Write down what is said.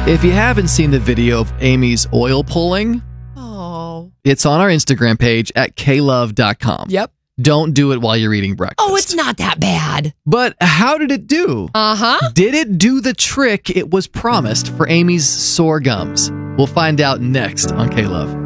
If you haven't seen the video of Amy's oil pulling, it's on our Instagram page at klove.com. Yep. Don't do it while you're eating breakfast. Oh, it's not that bad. But how did it do? Did it do the trick it was promised for Amy's sore gums? We'll find out next on K-Love.